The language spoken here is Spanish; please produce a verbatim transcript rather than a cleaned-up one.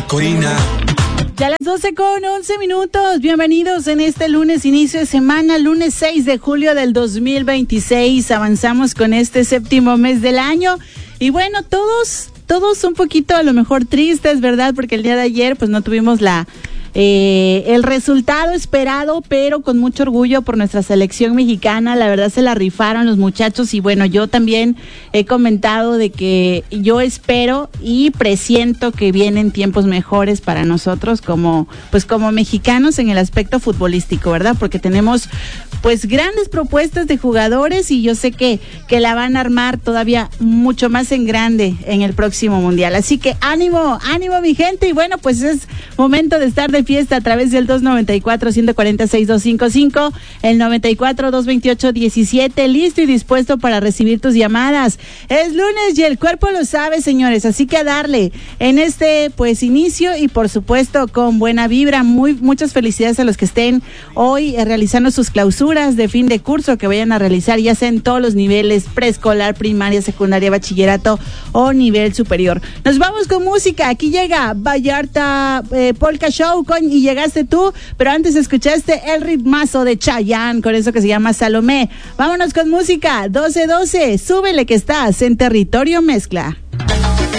Corina. Ya a las doce con once minutos, bienvenidos en este lunes, inicio de semana, lunes seis de julio del dos mil veintiséis, avanzamos con este séptimo mes del año y bueno, todos, todos un poquito a lo mejor tristes, ¿verdad? Porque el día de ayer pues no tuvimos la... Eh, el resultado esperado, pero con mucho orgullo por nuestra selección mexicana. La verdad se la rifaron los muchachos y bueno, yo también he comentado de que yo espero y presiento que vienen tiempos mejores para nosotros como pues como mexicanos en el aspecto futbolístico, ¿verdad? Porque tenemos pues grandes propuestas de jugadores y yo sé que, que la van a armar todavía mucho más en grande en el próximo mundial. Así que ánimo, ánimo mi gente y bueno, pues es momento de estar de fiesta a través del dos noventa y cuatro, ciento cuarenta, sesenta y dos cincuenta y cinco, el noventa y cuatro, doscientos veintiocho, diecisiete, listo y dispuesto para recibir tus llamadas. Es lunes y el cuerpo lo sabe, señores, así que a darle en este pues inicio y por supuesto con buena vibra. Muy muchas felicidades a los que estén hoy eh, realizando sus clausuras de fin de curso que vayan a realizar, ya sea en todos los niveles, preescolar, primaria, secundaria, bachillerato o nivel superior. Nos vamos con música, aquí llega Vallarta eh, Polka Show con Y Llegaste Tú, pero antes escuchaste el ritmazo de Chayanne con eso que se llama Salomé. Vámonos con música, doce doce, súbele que estás en Territorio Mezcla.